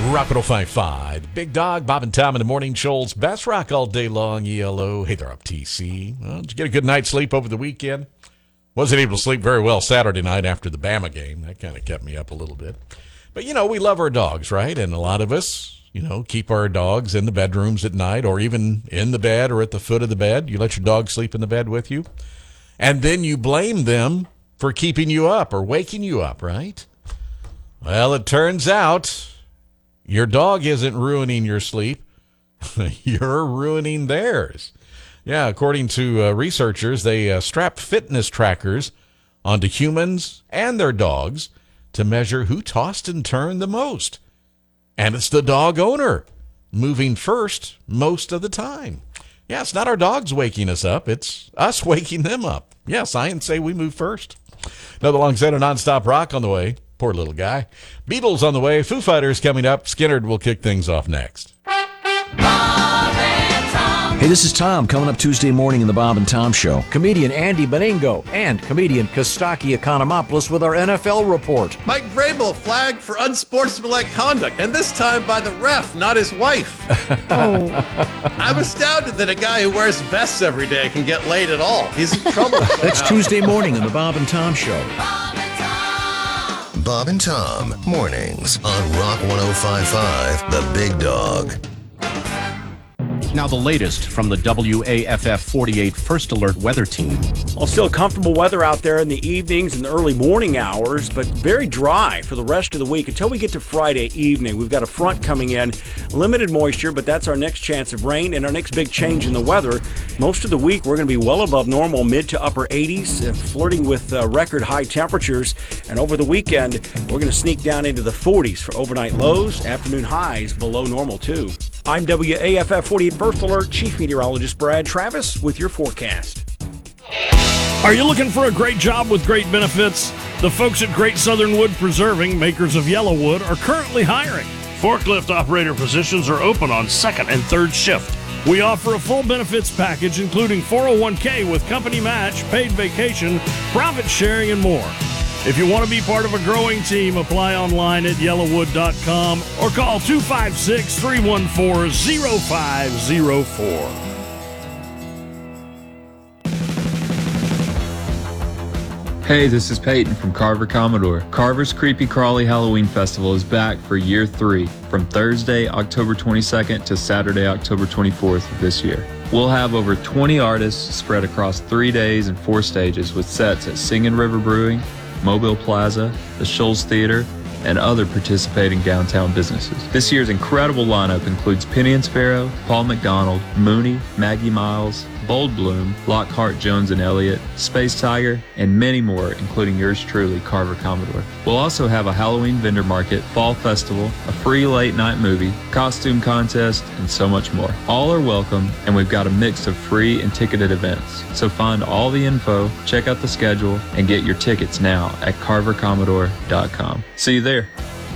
Rock 105.5. Big Dog, Bob and Tom in the morning. Shoals, best rock all day long. ELO. Hey there, up TC. Well, did you get a good night's sleep over the weekend? Wasn't able to sleep very well Saturday night after the Bama game. That kind of kept me up a little bit. But, we love our dogs, right? And a lot of us, keep our dogs in the bedrooms at night or even in the bed or at the foot of the bed. You let your dog sleep in the bed with you. And then you blame them for keeping you up or waking you up, right? Well, it turns out your dog isn't ruining your sleep. You're ruining theirs. Yeah, according to researchers, they strapped fitness trackers onto humans and their dogs to measure who tossed and turned the most. And it's the dog owner moving first most of the time. Yeah, it's not our dogs waking us up. It's us waking them up. Yeah, science say we move first. Another long set of nonstop rock on the way. Poor little guy. Beatles on the way. Foo Fighters coming up. Skinner will kick things off next. Hey, this is Tom coming up Tuesday morning in the Bob and Tom Show. Comedian Andy Beningo and comedian Kostaki Economopoulos with our NFL report. Mike Vrabel flagged for unsportsmanlike conduct, and this time by the ref, not his wife. I'm astounded that a guy who wears vests every day can get laid at all. He's in trouble. That's Tuesday morning in the Bob and Tom Show. Bob and Tom, mornings on Rock 105.5, The Big Dog. Now the latest from the WAFF 48 First Alert Weather Team. Well, still comfortable weather out there in the evenings and the early morning hours, but very dry for the rest of the week until we get to Friday evening. We've got a front coming in, limited moisture, but that's our next chance of rain and our next big change in the weather. Most of the week, we're going to be well above normal, mid to upper 80s, flirting with record high temperatures. And over the weekend, we're going to sneak down into the 40s for overnight lows, afternoon highs below normal too. I'm WAFF 48 First Alert Chief Meteorologist Brad Travis with your forecast. Are you looking for a great job with great benefits? The folks at Great Southern Wood Preserving, makers of yellow wood, are currently hiring. Forklift operator positions are open on second and third shift. We offer a full benefits package including 401k with company match, paid vacation, profit sharing, and more. If you want to be part of a growing team, apply online at yellowwood.com or call 256-314-0504. Hey, this is Peyton from Carver Commodore. Carver's Creepy Crawly Halloween Festival is back for year 3 from Thursday, October 22nd to Saturday, October 24th of this year. We'll have over 20 artists spread across 3 days and 4 stages with sets at Singing River Brewing, Mobile Plaza, the Shoals Theater, and other participating downtown businesses. This year's incredible lineup includes Penny and Sparrow, Paul McDonald, Mooney, Maggie Miles, Bold Bloom, Lockhart, Jones and Elliott, Space Tiger, and many more, including yours truly, Carver Commodore. We'll also have a Halloween vendor market, fall festival, a free late night movie, costume contest, and so much more. All are welcome, and we've got a mix of free and ticketed events. So find all the info, check out the schedule, and get your tickets now at carvercommodore.com. See you there.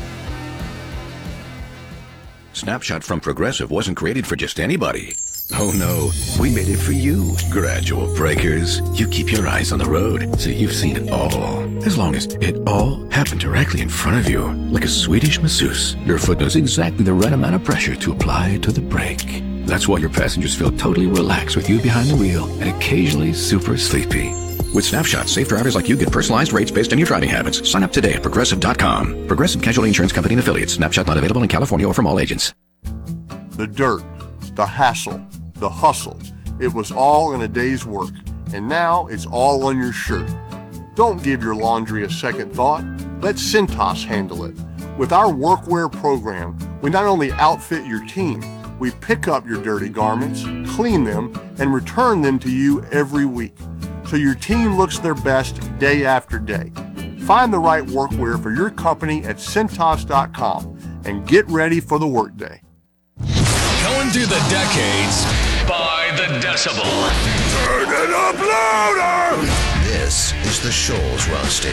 Snapshot from Progressive wasn't created for just anybody. Oh no, we made it for you. Gradual breakers. You keep your eyes on the road, so you've seen it all. As long as it all happened directly in front of you, like a Swedish masseuse, your foot knows exactly the right amount of pressure to apply to the brake. That's why your passengers feel totally relaxed with you behind the wheel and occasionally super sleepy. With Snapshot, safe drivers like you get personalized rates based on your driving habits. Sign up today at Progressive.com. Progressive Casualty Insurance Company and Affiliates. Snapshot not available in California or from all agents. The dirt, the hassle, the hustle. It was all in a day's work, and now it's all on your shirt. Don't give your laundry a second thought. Let Cintas handle it. With our workwear program, we not only outfit your team, we pick up your dirty garments, clean them, and return them to you every week, so your team looks their best day after day. Find the right workwear for your company at Cintas.com and get ready for the workday. Going through the decades by the decibel. Turn it up louder! This is the Shoals Rock Station.